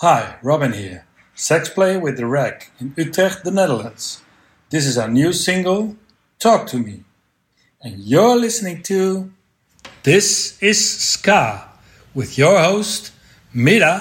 Hi, Robin here, sax player with The Rag in Utrecht, the Netherlands. This is our new single, Talk to Me. And you're listening to This is Ska with your host, Mira